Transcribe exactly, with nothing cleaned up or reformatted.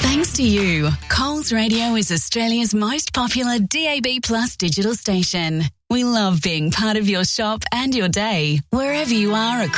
Thanks to you, Coles Radio is Australia's most popular D A B Plus digital station. We love being part of your shop and your day, wherever you are across